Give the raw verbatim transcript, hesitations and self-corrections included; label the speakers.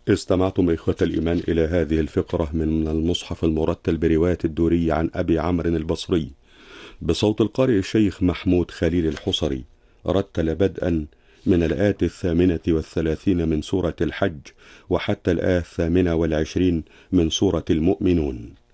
Speaker 1: استمعتم إخوة الإيمان إلى هذه الفقرة من المصحف المرتل برواية الدوري عن أبي عمرو البصري بصوت القارئ الشيخ محمود خليل الحصري، رتل بدءا من الآية الثامنة والثلاثين من سورة الحج وحتى الآية الثامنة والعشرين من سورة المؤمنون.